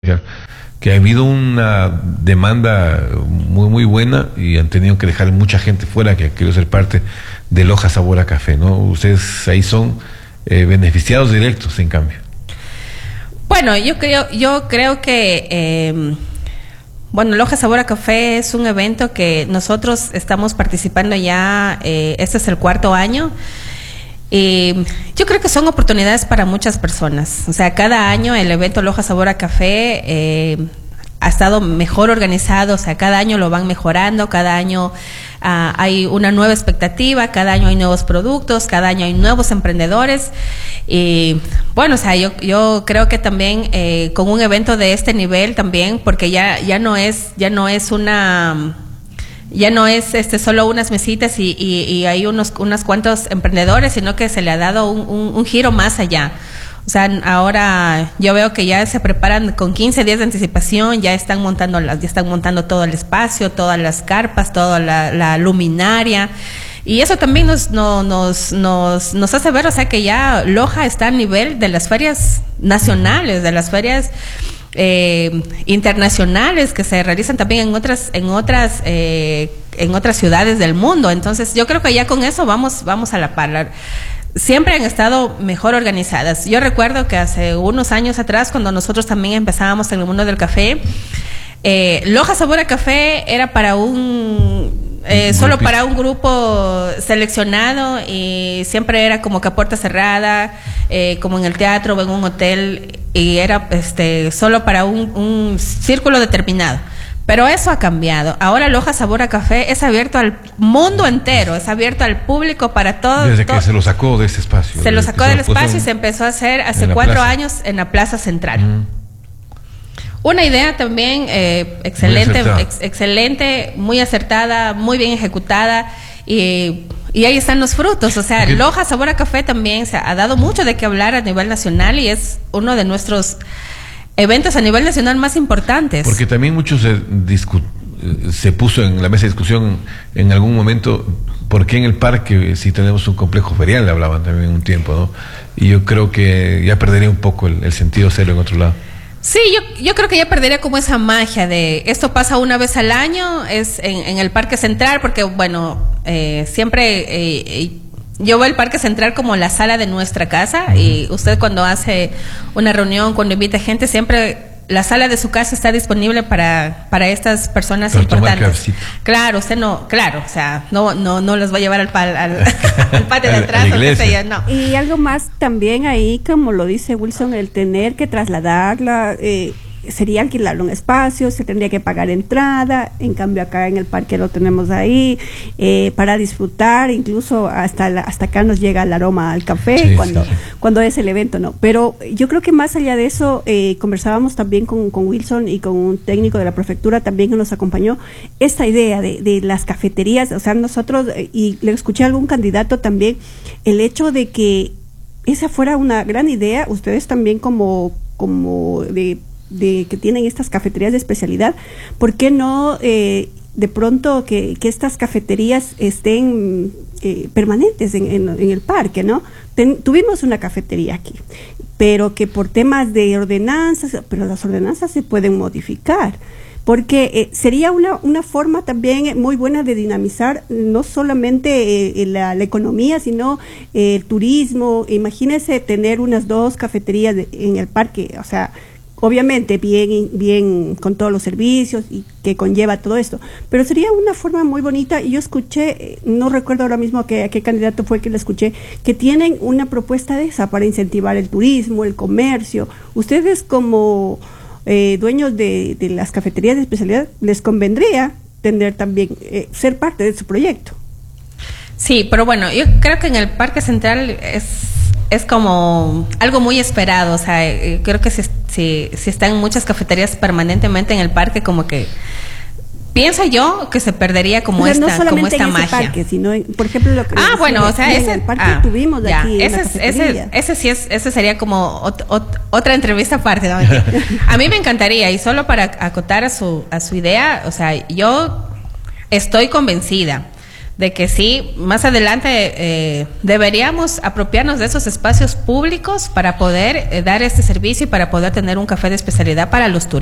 que ha habido una demanda muy buena y han tenido que dejar mucha gente fuera que ha querido ser parte de Loja Sabor a Café, ¿no? Ustedes ahí son beneficiados directos, en cambio. Bueno, yo creo que Loja Sabor a Café es un evento que nosotros estamos participando ya, este es el 4º año. Yo creo que son oportunidades para muchas personas. O sea, cada año el evento Loja Sabor a Café ha estado mejor organizado. O sea, cada año lo van mejorando, cada año hay una nueva expectativa, cada año hay nuevos productos, cada año hay nuevos emprendedores. Y bueno, o sea, yo creo que también con un evento de este nivel también, porque ya no es solo unas mesitas y hay unos cuantos emprendedores, sino que se le ha dado un giro más allá. O sea, ahora yo veo que ya se preparan con 15 días de anticipación, ya están montando todo el espacio, todas las carpas, toda la luminaria. Y eso también nos hace ver, o sea, que ya Loja está a nivel de las ferias nacionales, de las ferias internacionales que se realizan también en otras ciudades del mundo. Entonces yo creo que ya con eso vamos a la par. Siempre han estado mejor organizadas. Yo recuerdo que hace unos años atrás, cuando nosotros también empezábamos en el mundo del café, Loja Sabor a Café era para solo para un grupo seleccionado, y siempre era como que a puerta cerrada, como en el teatro o en un hotel, y era solo para un círculo determinado. Pero eso ha cambiado. Ahora Loja Sabor a Café es abierto al mundo entero, es abierto al público, para todos. Desde que se lo sacó de ese espacio. Se lo sacó del espacio y se empezó a hacer hace 4 años en la Plaza Central. Una idea también excelente, muy acertada, muy bien ejecutada, y ahí están los frutos. O sea, Loja Sabor a Café también se ha dado mucho de qué hablar a nivel nacional, y es uno de nuestros eventos a nivel nacional más importantes. Porque también mucho se puso en la mesa de discusión en algún momento, ¿por qué en el parque si tenemos un complejo ferial? Hablaban también un tiempo, ¿no? Y yo creo que ya perdería un poco el sentido de hacerlo en otro lado. Sí, yo creo que ya perdería como esa magia de esto pasa una vez al año, es en el Parque Central, porque bueno, siempre yo veo el Parque Central como la sala de nuestra casa, y usted cuando hace una reunión, cuando invita gente, siempre la sala de su casa está disponible para estas personas importantes. Claro, usted no los va a llevar al patio de atrás, o qué sé yo, no. Y algo más también ahí, como lo dice Wilson, el tener que trasladarla, sería alquilar un espacio, se tendría que pagar entrada. En cambio acá en el parque lo tenemos ahí para disfrutar, incluso hasta acá nos llega el aroma al café cuando es el evento, ¿no? Pero yo creo que más allá de eso, conversábamos también con Wilson y con un técnico de la prefectura también que nos acompañó, esta idea de las cafeterías. O sea, nosotros, y le escuché a algún candidato también, el hecho de que esa fuera una gran idea. Ustedes también como de que tienen estas cafeterías de especialidad, ¿por qué no de pronto que estas cafeterías estén permanentes en el parque, ¿no? Tuvimos una cafetería aquí, pero que por temas de ordenanzas, pero las ordenanzas se pueden modificar, porque sería una forma también muy buena de dinamizar no solamente la economía, sino el turismo. Imagínese tener unas 2 cafeterías en el parque, o sea, obviamente bien con todos los servicios y que conlleva todo esto, pero sería una forma muy bonita. Y yo escuché, no recuerdo ahora mismo a qué candidato fue que le escuché, que tienen una propuesta de esa para incentivar el turismo, el comercio. Ustedes como dueños de las cafeterías de especialidad, les convendría tener también, ser parte de su proyecto. Sí, pero bueno, yo creo que en el Parque Central es como algo muy esperado. O sea, creo que si están muchas cafeterías permanentemente en el parque, como que pienso yo que se perdería como esta magia. Parque, sino por ejemplo lo que o sea, en el parque tuvimos de aquí ese sería como otra entrevista aparte, ¿no? A mí me encantaría, y solo para acotar a su idea, o sea, yo estoy convencida de que sí, más adelante deberíamos apropiarnos de esos espacios públicos para poder dar este servicio y para poder tener un café de especialidad para los turistas.